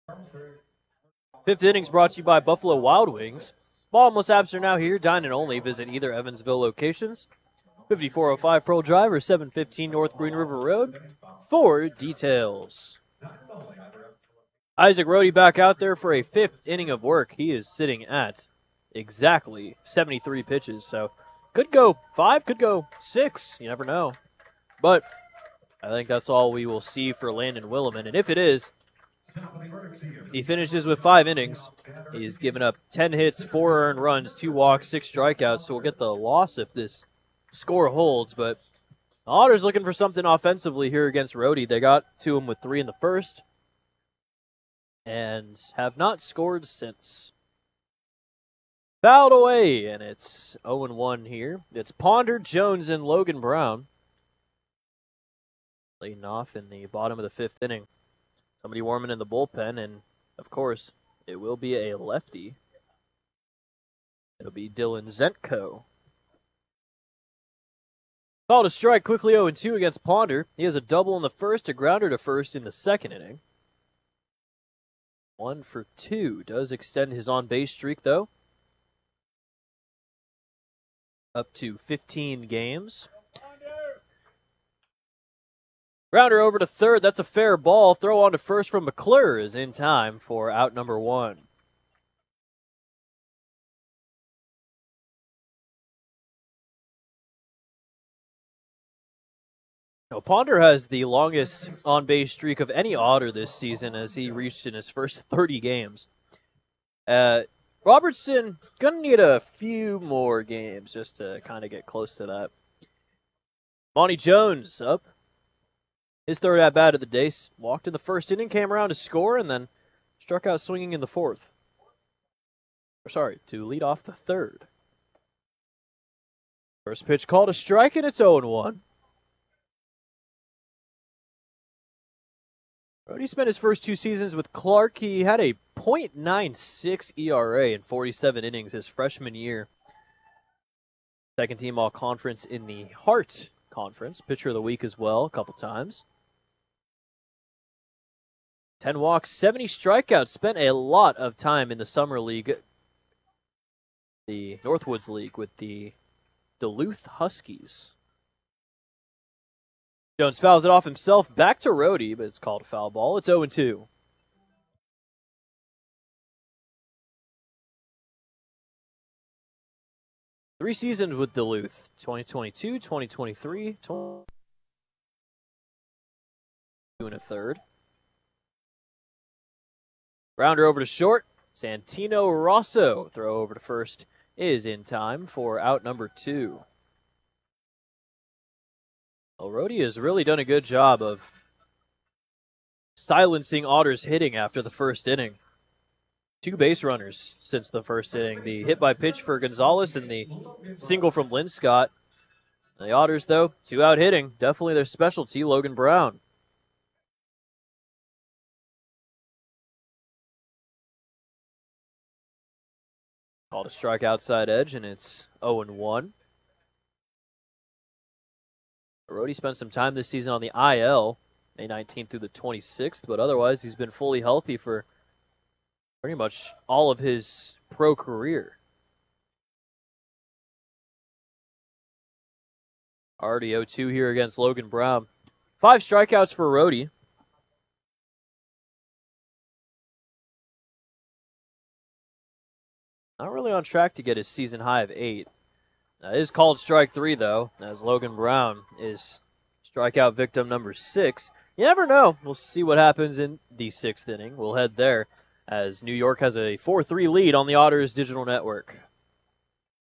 Fifth innings brought to you by Buffalo Wild Wings. Bottomless apps are now here. Dine and only. Visit either Evansville locations. 5405 Pearl Drive or 715 North Green River Road for details. Isaac Rohde back out there for a fifth inning of work. He is sitting at exactly 73 pitches. So could go 5, could go 6. You never know. But I think that's all we will see for Landon Williman. And if it is, he finishes with 5 innings. He's given up 10 hits, 4 earned runs, 2 walks, 6 strikeouts. So we'll get the loss if this score holds. But the Otters looking for something offensively here against Rohde. They got to him with 3 in the first and have not scored since. Fouled away, and it's 0-1 here. It's Ponder, Jones, and Logan Brown leading off in the bottom of the 5th inning. Somebody warming in the bullpen, and, of course, it will be a lefty. It'll be Dylan Zentko. Called a strike quickly 0-2 against Ponder. He has a double in the first, a grounder to first in the 2nd inning. 1 for 2. Does extend his on-base streak, though. Up to 15 games. Grounder over to third. That's a fair ball. Throw on to first from McClure is in time for out number 1. Now, Ponder has the longest on-base streak of any Otter this season as he reached in his first 30 games. Robertson going to need a few more games just to kind of get close to that. Monty Jones up. His third at-bat of the day. Walked in the first inning, came around to score, and then struck out swinging in the 4th. To lead off the 3rd. First pitch called a strike, and it's 0-1. Rohde spent his first 2 seasons with Clark. He had a .96 ERA in 47 innings his freshman year. Second team all-conference in the Hart Conference. Pitcher of the week as well a couple times. 10 walks, 70 strikeouts. Spent a lot of time in the Summer League, the Northwoods League, with the Duluth Huskies. Jones fouls it off himself, back to Rohde, but it's called a foul ball. It's 0-2. Three seasons with Duluth, 2022, 2023, 2 and a third. Grounder over to short. Santino Rosso, throw over to first, is in time for out number 2. Well, Rohde has really done a good job of silencing Otters hitting after the first inning. 2 base runners since the first inning. The hit by pitch for Gonzalez and the single from Linscott. The Otters, though, 2 out hitting. Definitely their specialty, Logan Brown. Called a strike outside edge, and it's 0-1. Rohde spent some time this season on the IL, May 19th through the 26th, but otherwise he's been fully healthy for pretty much all of his pro career. Already 0-2 here against Logan Brown. 5 strikeouts for Rohde. Not really on track to get his season high of 8. It is called strike 3, though, as Logan Brown is strikeout victim number 6. You never know. We'll see what happens in the 6th inning. We'll head there as New York has a 4-3 lead on the Otters Digital Network.